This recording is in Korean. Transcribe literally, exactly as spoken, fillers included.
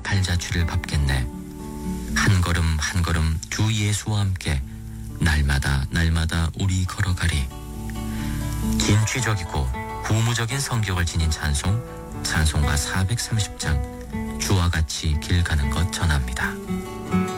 발자취를 밟겠네. 한 걸음 한 걸음 주 예수와 함께 날마다 날마다 우리 걸어가리. 진취적이고 구무적인 성격을 지닌 찬송, 찬송가 사백삼십 장 주와 같이 길 가는 것 전합니다.